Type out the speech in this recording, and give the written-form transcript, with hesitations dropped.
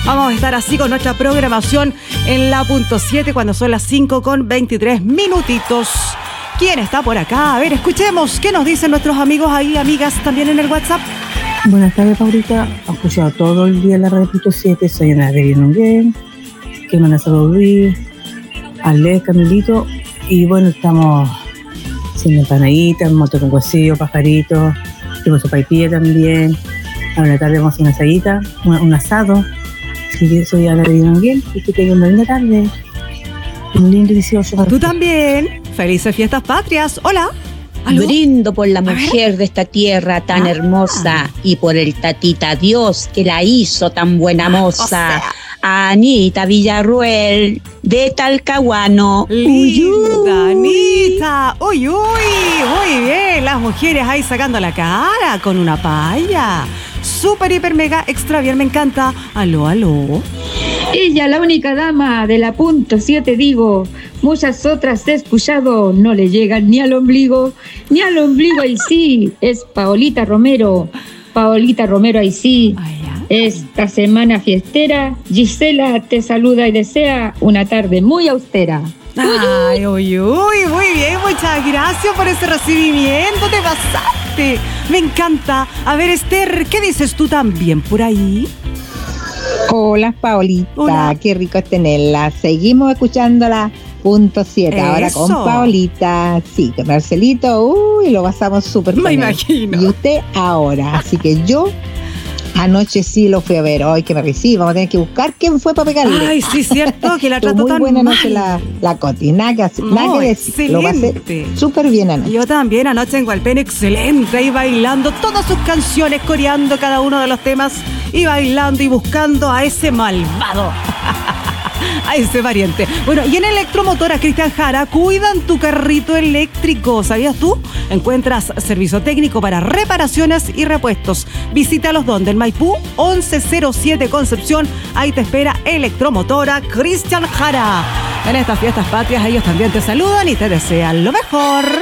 Vamos a estar así con nuestra programación en la punto 7 cuando son las 5:23 minutitos. ¿Quién está por acá? A ver, escuchemos. ¿Qué nos dicen nuestros amigos ahí, amigas, también en el WhatsApp? Buenas tardes, Paulita. He escuchado todo el día la radio punto 7. Soy Ana de Guinunguén. Que me saludo Luis, Ale, Camilito. Y bueno, estamos haciendo empanaditas, moto con huesillo, pajaritos. Tengo sopaipilla también. A la tarde vamos a hacer una asadita, un asado. Así que soy Ana de Guinunguén y que tengan una linda tarde. Un lindo 18. Tú también. Felices fiestas patrias. Hola. ¿Aló? Brindo por la mujer de esta tierra tan hermosa y por el tatita Dios que la hizo tan buena moza. O sea, Anita Villarruel de Talcahuano. linda, Anita. Uy, muy bien. Las mujeres ahí sacando la cara con una paya. Súper, hiper, mega, extra bien, me encanta. Aló. Ella, la única dama de la punto 7, digo. Muchas otras he escuchado, no le llegan ni al ombligo, ahí sí. Es Paolita Romero, ahí sí. Esta semana fiestera, Gisela te saluda y desea una tarde muy austera. Ay, muy bien, muchas gracias por ese recibimiento, te pasaste. Me encanta. A ver, Esther, ¿qué dices tú también por ahí? Hola, Paolita. Hola. Qué rico es tenerla. Seguimos escuchándola. Punto 7, ahora con Eso. Paolita. Sí, con Marcelito, lo pasamos súper bien. Me imagino. Y usted ahora. Así que yo anoche sí lo fui a ver. Hoy que me recibo, vamos a tener que buscar quién fue para pegarle. Ay, sí, cierto, que la Estuvo trató muy tan buena mal. noche la Coti. Nada que decir. Lo pasé excelente. súper bien anoche. Yo también anoche en Gualpén, excelente, ahí bailando todas sus canciones, coreando cada uno de los temas y bailando y buscando a ese malvado, a ese variante. Bueno, y en Electromotora Cristian Jara cuidan tu carrito eléctrico, ¿sabías tú? Encuentras servicio técnico para reparaciones y repuestos. Visítalos donde en Maipú 1107 Concepción, ahí te espera Electromotora Cristian Jara. En estas fiestas patrias ellos también te saludan y te desean lo mejor.